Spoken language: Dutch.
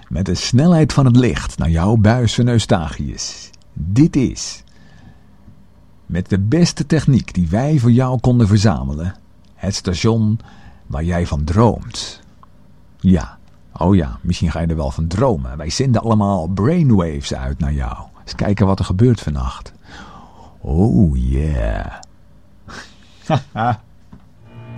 met de snelheid van het licht naar jouw buis van Eustachius. Dit is, met de beste techniek die wij voor jou konden verzamelen, het station waar jij van droomt. Ja, oh ja, misschien ga je er wel van dromen. Wij zenden allemaal brainwaves uit naar jou. Eens kijken wat er gebeurt vannacht. Oh yeah.